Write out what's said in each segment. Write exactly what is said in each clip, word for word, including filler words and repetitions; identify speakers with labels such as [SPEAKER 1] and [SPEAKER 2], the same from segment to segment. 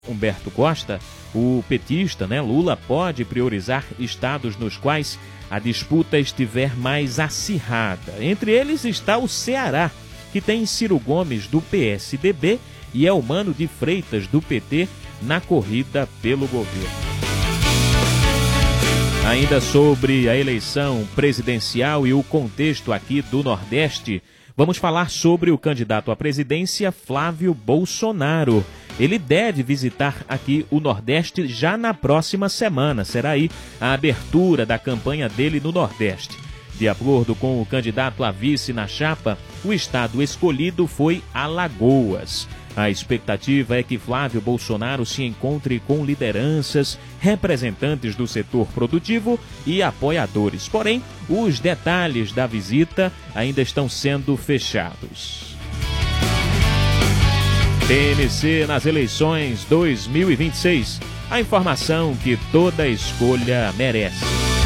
[SPEAKER 1] Humberto Costa, o petista, né, Lula, pode priorizar estados nos quais a disputa estiver mais acirrada. Entre eles está o Ceará, que tem Ciro Gomes, do P S D B, e Elmano de Freitas, do P T, na corrida pelo governo. Ainda sobre a eleição presidencial e o contexto aqui do Nordeste, vamos falar sobre o candidato à presidência Flávio Bolsonaro. Ele deve visitar aqui o Nordeste já na próxima semana. Será aí a abertura da campanha dele no Nordeste. De acordo com o candidato a vice na chapa, o estado escolhido foi Alagoas. A expectativa é que Flávio Bolsonaro se encontre com lideranças, representantes do setor produtivo e apoiadores. Porém, os detalhes da visita ainda estão sendo fechados. T N C nas eleições dois mil e vinte e seis. A informação que toda escolha merece.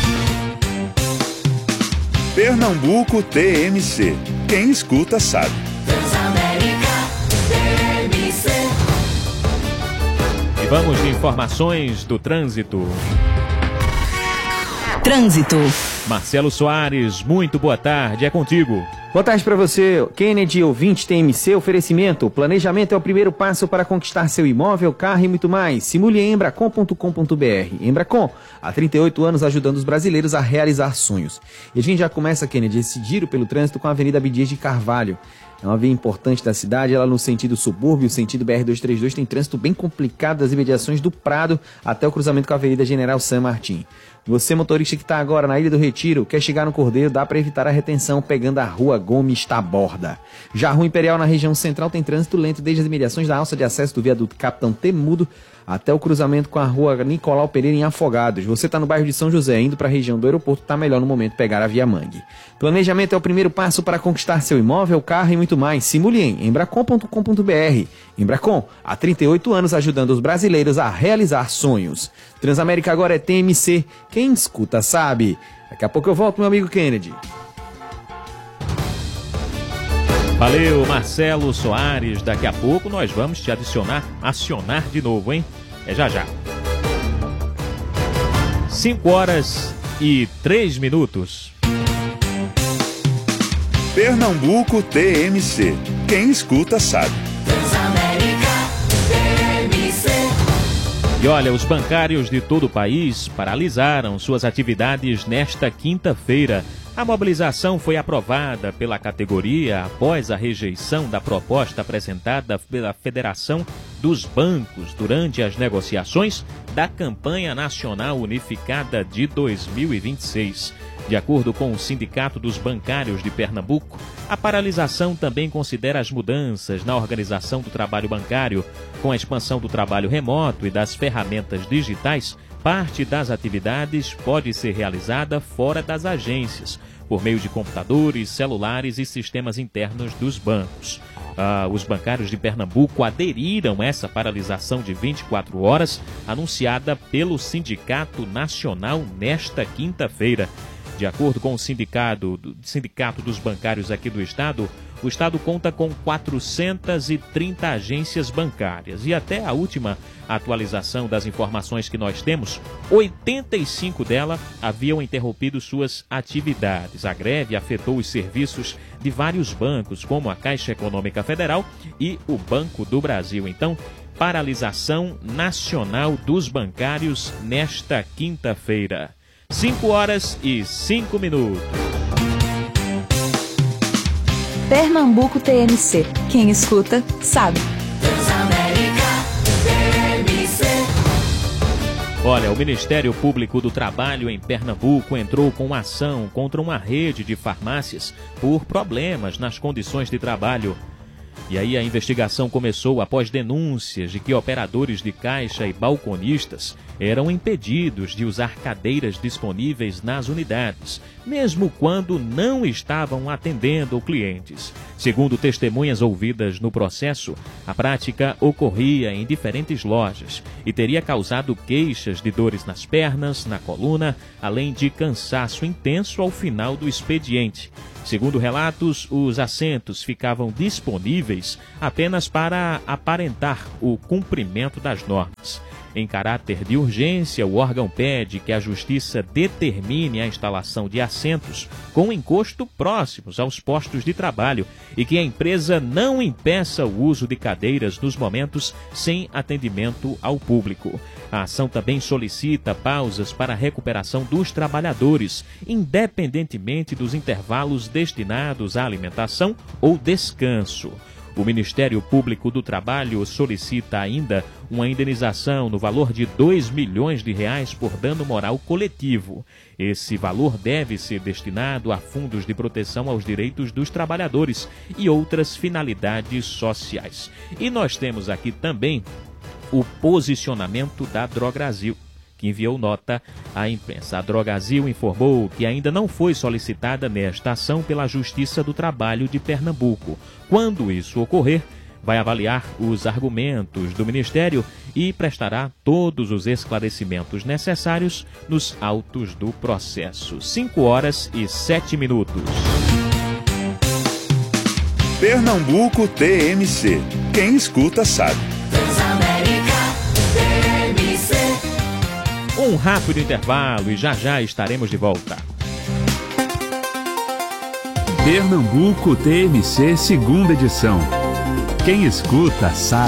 [SPEAKER 2] Pernambuco T M C. Quem escuta sabe.
[SPEAKER 1] E vamos de informações do trânsito.
[SPEAKER 3] Trânsito.
[SPEAKER 1] Marcelo Soares, muito boa tarde, é contigo.
[SPEAKER 4] Boa tarde para você, Kennedy, ouvinte T M C, oferecimento. Planejamento é o primeiro passo para conquistar seu imóvel, carro e muito mais. Simule em embracon ponto com ponto br. Embracon, há trinta e oito anos ajudando os brasileiros a realizar sonhos. E a gente já começa, Kennedy, esse giro pelo trânsito com a Avenida Abdias de Carvalho. É uma via importante da cidade, ela no sentido subúrbio, sentido B R duzentos e trinta e dois, tem trânsito bem complicado das imediações do Prado até o cruzamento com a Avenida General San Martín. Você, motorista que está agora na Ilha do Retiro, quer chegar no Cordeiro, dá para evitar a retenção pegando a Rua Gomes Taborda. Já a Rua Imperial na região central tem trânsito lento desde as imediações da alça de acesso do viaduto Capitão Temudo até o cruzamento com a Rua Nicolau Pereira em Afogados. Você está no bairro de São José, indo para a região do aeroporto, está melhor no momento pegar a Via Mangue. Planejamento é o primeiro passo para conquistar seu imóvel, carro e muito mais. Simule em embracon ponto com ponto br. Embracon, há trinta e oito anos ajudando os brasileiros a realizar sonhos. Transamérica agora é T M C. Quem escuta sabe. Daqui a pouco eu volto, meu amigo Kennedy.
[SPEAKER 1] Valeu, Marcelo Soares. Daqui a pouco nós vamos te adicionar, acionar de novo, hein? É já já. cinco horas e três minutos.
[SPEAKER 2] Pernambuco T M C. Quem escuta sabe.
[SPEAKER 1] E olha, os bancários de todo o país paralisaram suas atividades nesta quinta-feira. A mobilização foi aprovada pela categoria após a rejeição da proposta apresentada pela Federação dos Bancos durante as negociações da Campanha Nacional Unificada de dois mil e vinte e seis. De acordo com o Sindicato dos Bancários de Pernambuco, a paralisação também considera as mudanças na organização do trabalho bancário. Com a expansão do trabalho remoto e das ferramentas digitais, parte das atividades pode ser realizada fora das agências, por meio de computadores, celulares e sistemas internos dos bancos. Ah, os bancários de Pernambuco aderiram a essa paralisação de vinte e quatro horas, anunciada pelo Sindicato Nacional nesta quinta-feira. De acordo com o sindicato, sindicato dos bancários aqui do estado, o estado conta com quatrocentas e trinta agências bancárias e até a última atualização das informações que nós temos, oitenta e cinco delas haviam interrompido suas atividades. A greve afetou os serviços de vários bancos, como a Caixa Econômica Federal e o Banco do Brasil. Então, paralisação nacional dos bancários nesta quinta-feira. cinco horas e cinco minutos.
[SPEAKER 3] Pernambuco T M C. Quem escuta, sabe.
[SPEAKER 1] Olha, o Ministério Público do Trabalho em Pernambuco entrou com uma ação contra uma rede de farmácias por problemas nas condições de trabalho. E aí a investigação começou após denúncias de que operadores de caixa e balconistas eram impedidos de usar cadeiras disponíveis nas unidades, mesmo quando não estavam atendendo clientes. Segundo testemunhas ouvidas no processo, a prática ocorria em diferentes lojas e teria causado queixas de dores nas pernas, na coluna, além de cansaço intenso ao final do expediente. Segundo relatos, os assentos ficavam disponíveis apenas para aparentar o cumprimento das normas. Em caráter de urgência, o órgão pede que a Justiça determine a instalação de assentos com encosto próximos aos postos de trabalho e que a empresa não impeça o uso de cadeiras nos momentos sem atendimento ao público. A ação também solicita pausas para a recuperação dos trabalhadores, independentemente dos intervalos destinados à alimentação ou descanso. O Ministério Público do Trabalho solicita ainda uma indenização no valor de dois milhões de reais por dano moral coletivo. Esse valor deve ser destinado a fundos de proteção aos direitos dos trabalhadores e outras finalidades sociais. E nós temos aqui também o posicionamento da Drogasil, que enviou nota à imprensa. A Drogasil informou que ainda não foi solicitada nesta ação pela Justiça do Trabalho de Pernambuco. Quando isso ocorrer, vai avaliar os argumentos do Ministério e prestará todos os esclarecimentos necessários nos autos do processo. cinco horas e sete minutos.
[SPEAKER 2] Pernambuco T M C. Quem escuta sabe.
[SPEAKER 1] Um rápido intervalo e já já estaremos de volta.
[SPEAKER 2] Pernambuco T M C, segunda edição. Quem escuta sabe.